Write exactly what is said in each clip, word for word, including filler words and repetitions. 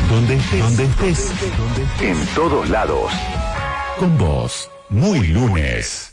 Donde estés, donde estés, en todos lados. Con vos, muy lunes.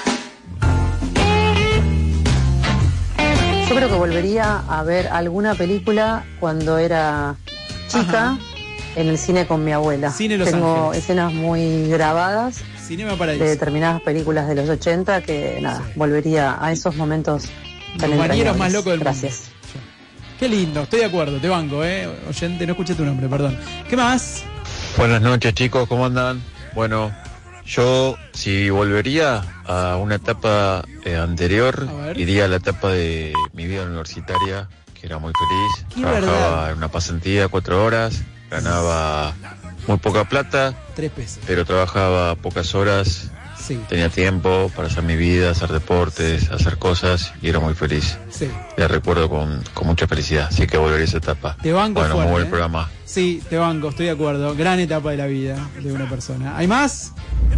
Yo creo que volvería a ver alguna película cuando era chica. Ajá. En el cine con mi abuela. Cine Los Tengo Ángeles. escenas muy grabadas Cinema Paraíso. de determinadas películas de los ochenta que nada, sí. volvería a esos momentos tan Los manieros más locos del Gracias. mundo. Sí. Qué lindo, estoy de acuerdo, te banco, eh. Oyente, no escuché tu nombre, perdón. ¿Qué más? Buenas noches, chicos, ¿cómo andan? Bueno, yo si volvería a una etapa eh, anterior, iría a la etapa de mi vida universitaria, que era muy feliz. Qué Trabajaba verdad. en una pasantía cuatro horas, ganaba muy poca plata, Tres pesos. pero trabajaba pocas horas, Sí. tenía tiempo para hacer mi vida, hacer deportes, hacer cosas, y era muy feliz. Sí. La recuerdo con, con mucha felicidad, así que volvería a esa etapa. Te banco Bueno, fuerte, muy buen ¿eh? programa. Sí, te banco, estoy de acuerdo. Gran etapa de la vida de una persona. ¿Hay más?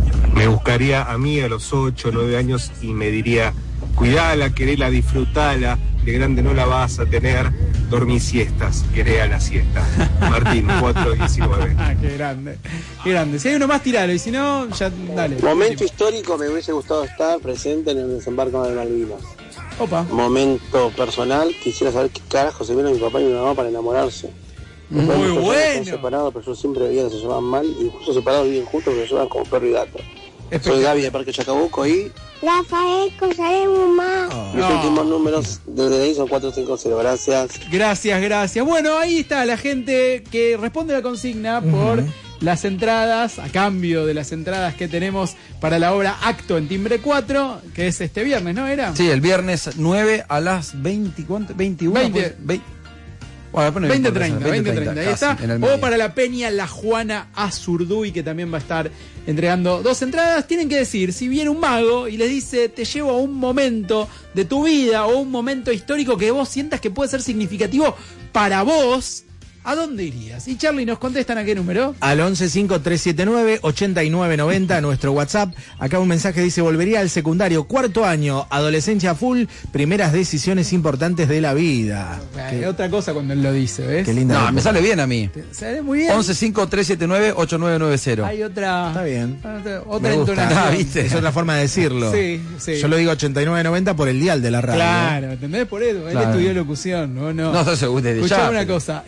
Me buscaría a mí a los ocho, nueve años y me diría, cuidala, querela, disfrutala, de grande no la vas a tener, dormí siestas, queré a la siesta. Martín, cuatro diecinueve. Ah, qué grande, qué grande. Si hay uno más, tiralo, y si no, ya, dale. Momento histórico, me hubiese gustado estar presente en el desembarco de Malvinas. Opa. Momento personal, quisiera saber qué carajo se vieron mi papá y mi mamá para enamorarse. Muy Después, ellos bueno. Están separados, pero yo siempre veía que se llevaban mal y justo separados viven juntos, pero se llevan como perro y gato. Soy Gaby de Parque Chacabuco y Rafael Cosaremos más. Oh. mis No. últimos números del D N I son cuatro cinco cero. Gracias. Gracias, gracias. Bueno, ahí está la gente que responde a la consigna por Uh-huh. las entradas, a cambio de las entradas que tenemos para la obra Acto en Timbre cuatro, que es este viernes, ¿no era? Sí, el viernes nueve a las veinte, ¿cuánto? veintiuno. veinte. Pues, Bueno, bueno, veinte no importa, treinta, veinte treinta, ahí casi, está. en el O medio. para la Peña La Juana Azurduy, que también va a estar entregando dos entradas. Tienen que decir, si viene un mago y les dice, te llevo a un momento de tu vida o un momento histórico que vos sientas que puede ser significativo para vos, ¿a dónde irías? Y Charlie, ¿nos contestan a qué número? Al once cinco tres siete nueve ocho nueve nueve cero, nuestro WhatsApp. Acá un mensaje dice, volvería al secundario, cuarto año, adolescencia full, primeras decisiones importantes de la vida. Eh, otra cosa cuando él lo dice, ¿ves? Qué linda. No, época. me sale bien a mí. Te sale muy bien. once cinco tres siete nueve ocho nueve nueve cero. Hay otra... Está bien. Otra, otra Me gusta. entonación. Ah, ¿viste? Es otra forma de decirlo. Sí, sí. Yo lo digo ochenta y nueve noventa por el dial de la radio. Claro, ¿entendés? Por eso, él Claro. estudió locución, ¿no? No, No, eso desde Escuchame ya, una pero- cosa,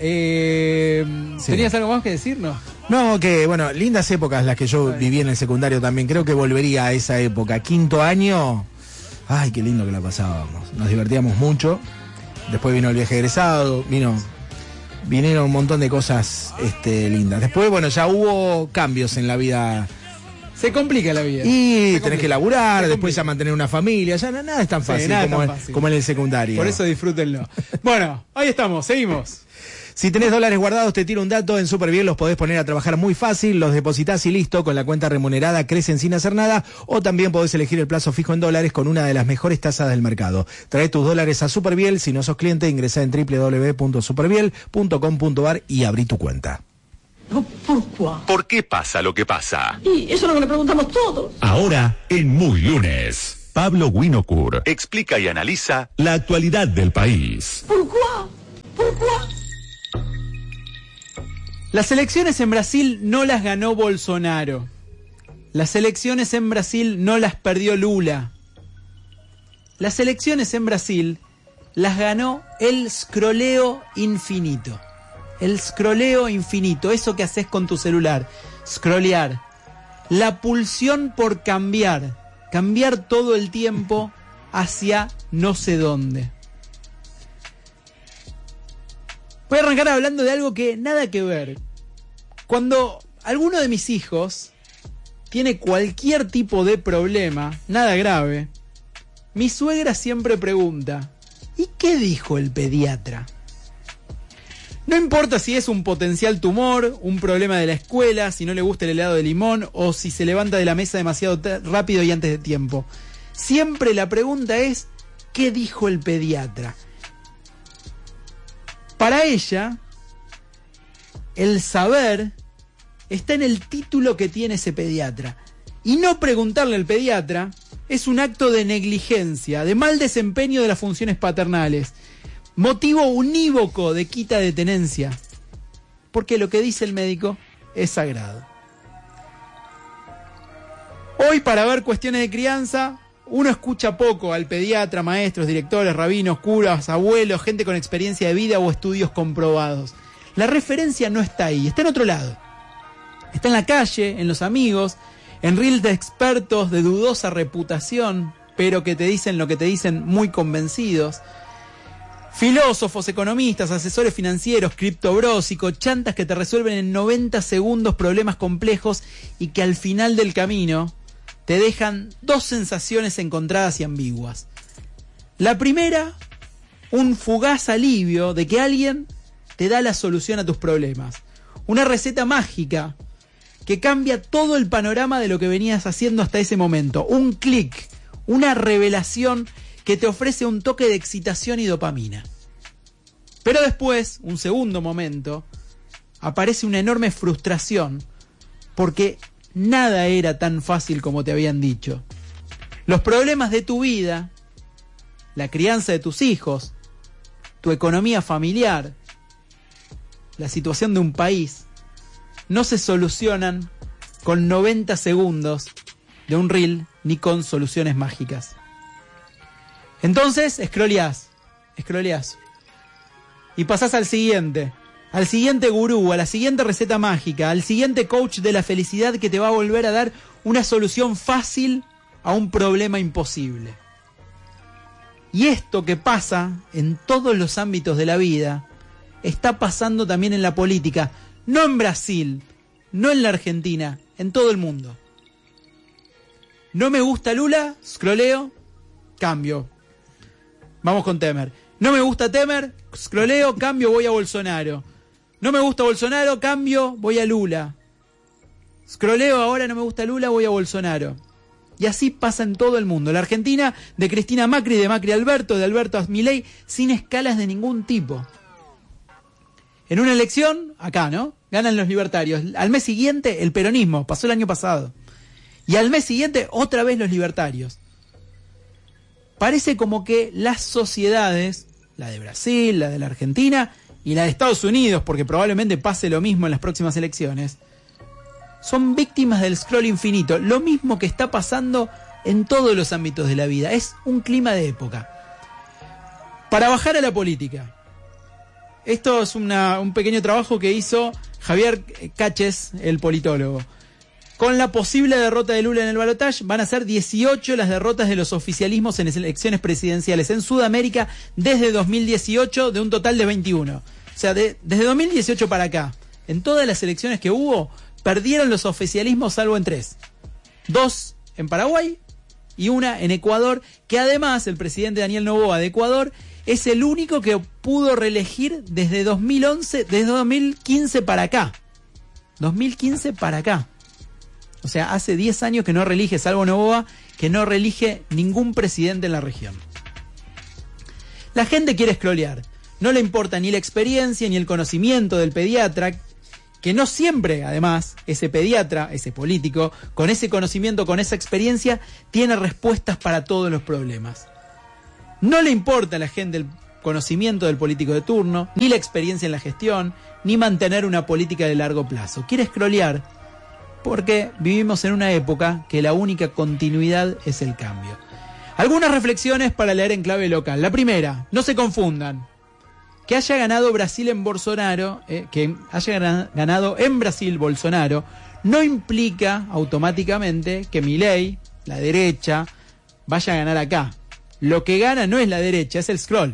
eh, Sí. ¿tenías algo más que decirnos? No, que bueno, lindas épocas las que yo viví en el secundario también. Creo que volvería a esa época. Quinto año, ay, qué lindo que la pasábamos. Nos divertíamos mucho. Después vino el viaje egresado, vino, vinieron un montón de cosas este, lindas. Después, bueno, ya hubo cambios en la vida. Se complica la vida. Y Se tenés complica. que laburar, Se después ya complica. mantener una familia. Ya na- nada es tan Sí, fácil, nada es como, tan fácil. como en el secundario. Por eso disfrútenlo. Bueno, ahí estamos, seguimos. Si tenés dólares guardados, te tiro un dato, en Superbiel los podés poner a trabajar muy fácil, los depositás y listo, con la cuenta remunerada crecen sin hacer nada, o también podés elegir el plazo fijo en dólares con una de las mejores tasas del mercado. Trae tus dólares a Superbiel, si no sos cliente, ingresá en doble u doble u doble u punto superbiel punto com punto a r y abrí tu cuenta. ¿Por qué pasa lo que pasa? Y eso es lo que le preguntamos todos. Ahora, en Muy Lunes, Pablo Winocur explica y analiza la actualidad del país. ¿Pourquoi? ¿Pourquoi? Las elecciones en Brasil no las ganó Bolsonaro. Las elecciones en Brasil no las perdió Lula. Las elecciones en Brasil las ganó el scrolleo infinito. El scrolleo infinito, eso que haces con tu celular. Scrollear. La pulsión por cambiar. Cambiar todo el tiempo hacia no sé dónde. Voy a arrancar hablando de algo que nada que ver. Cuando alguno de mis hijos tiene cualquier tipo de problema, nada grave, mi suegra siempre pregunta, ¿y qué dijo el pediatra? No importa si es un potencial tumor, un problema de la escuela, si no le gusta el helado de limón o si se levanta de la mesa demasiado te- rápido y antes de tiempo. Siempre la pregunta es, ¿qué dijo el pediatra? Para ella, el saber está en el título que tiene ese pediatra. Y no preguntarle al pediatra es un acto de negligencia, de mal desempeño de las funciones paternales. Motivo unívoco de quita de tenencia. porque lo que dice el médico es sagrado. Hoy, para ver cuestiones de crianza, uno escucha poco al pediatra, maestros, directores, rabinos, curas, abuelos, gente con experiencia de vida o estudios comprobados. La referencia no está ahí, está en otro lado. Está en la calle, en los amigos, en reels de expertos de dudosa reputación, pero que te dicen lo que te dicen muy convencidos. Filósofos, economistas, asesores financieros, criptobros, chantas que te resuelven en noventa segundos problemas complejos y que al final del camino te dejan dos sensaciones encontradas y ambiguas. La primera, un fugaz alivio de que alguien te da la solución a tus problemas. Una receta mágica que cambia todo el panorama de lo que venías haciendo hasta ese momento. Un clic, una revelación que te ofrece un toque de excitación y dopamina. Pero después, un segundo momento, aparece una enorme frustración porque nada era tan fácil como te habían dicho. Los problemas de tu vida, la crianza de tus hijos, tu economía familiar, la situación de un país, no se solucionan con noventa segundos de un reel ni con soluciones mágicas. Entonces, scrolleás, scrolleás. Y pasás al siguiente, al siguiente gurú, a la siguiente receta mágica, al siguiente coach de la felicidad que te va a volver a dar una solución fácil a un problema imposible. Y esto que pasa en todos los ámbitos de la vida, está pasando también en la política, no en Brasil, no en la Argentina, en todo el mundo. No me gusta Lula, scrolleo, cambio. Vamos con Temer. No me gusta Temer, scrolleo, cambio, voy a Bolsonaro. No me gusta Bolsonaro, cambio, voy a Lula. Scrolleo, ahora no me gusta Lula, voy a Bolsonaro. Y así pasa en todo el mundo. La Argentina de Cristina Macri, de Macri a Alberto, de Alberto a Milei, sin escalas de ningún tipo. En una elección, acá, ¿no? Ganan los libertarios. Al mes siguiente, el peronismo, pasó el año pasado. Y al mes siguiente, otra vez los libertarios. Parece como que las sociedades, la de Brasil, la de la Argentina y la de Estados Unidos, porque probablemente pase lo mismo en las próximas elecciones, son víctimas del scroll infinito. Lo mismo que está pasando en todos los ámbitos de la vida. Es un clima de época. Para bajar a la política. Esto es una, un pequeño trabajo que hizo Javier Caches, el politólogo. Con la posible derrota de Lula en el balotaje, van a ser dieciocho las derrotas de los oficialismos en las elecciones presidenciales en Sudamérica desde dos mil dieciocho, de un total de veintiuno. O sea, de, desde dos mil dieciocho para acá, en todas las elecciones que hubo, perdieron los oficialismos salvo en tres. Dos en Paraguay y una en Ecuador, que además el presidente Daniel Noboa de Ecuador es el único que pudo reelegir desde dos mil once, desde dos mil quince para acá. dos mil quince para acá. O sea, hace diez años que no reelige, salvo Noboa, que no reelige ningún presidente en la región. La gente quiere scrollear. No le importa ni la experiencia ni el conocimiento del pediatra, que no siempre, además, ese pediatra, ese político, con ese conocimiento, con esa experiencia, tiene respuestas para todos los problemas. No le importa a la gente el conocimiento del político de turno, ni la experiencia en la gestión, ni mantener una política de largo plazo. Quiere scrollear porque vivimos en una época que la única continuidad es el cambio. Algunas reflexiones para leer en clave local. La primera, no se confundan. Que haya ganado Brasil en Bolsonaro, eh, que haya ganado en Brasil Bolsonaro, no implica automáticamente que Milei, la derecha, vaya a ganar acá. Lo que gana no es la derecha, es el scroll.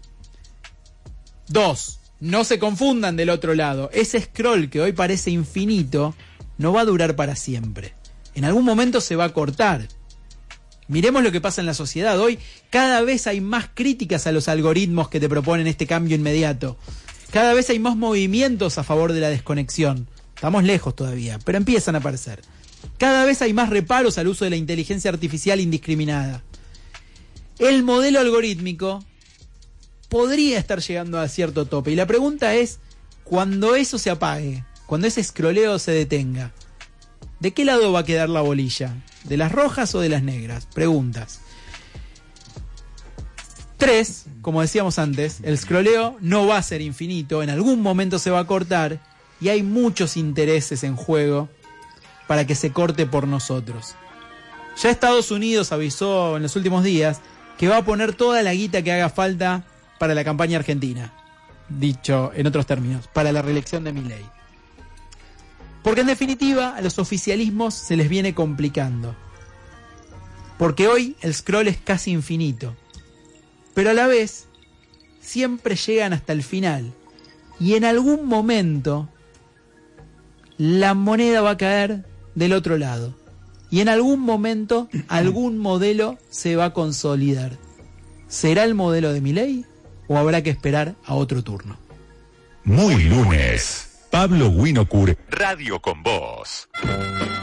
Dos, no se confundan del otro lado. Ese scroll que hoy parece infinito no va a durar para siempre. En algún momento se va a cortar. Miremos lo que pasa en la sociedad. Hoy cada vez hay más críticas a los algoritmos que te proponen este cambio inmediato. Cada vez hay más movimientos a favor de la desconexión. Estamos lejos todavía, pero empiezan a aparecer. Cada vez hay más reparos al uso de la inteligencia artificial indiscriminada. El modelo algorítmico podría estar llegando a cierto tope. Y la pregunta es, cuando eso se apague, cuando ese scrolleo se detenga, ¿de qué lado va a quedar la bolilla? ¿De las rojas o de las negras? Preguntas. Tres, como decíamos antes, el scrolleo no va a ser infinito, en algún momento se va a cortar y hay muchos intereses en juego para que se corte por nosotros. Ya Estados Unidos avisó en los últimos días que va a poner toda la guita que haga falta para la campaña argentina. Dicho en otros términos, para la reelección de Milei. Porque en definitiva a los oficialismos se les viene complicando. Porque hoy el scroll es casi infinito. Pero a la vez siempre llegan hasta el final. Y en algún momento la moneda va a caer del otro lado. Y en algún momento algún modelo se va a consolidar. ¿Será el modelo de Milei o habrá que esperar a otro turno? Muy lunes. Pablo Winocur, Radio con Voz.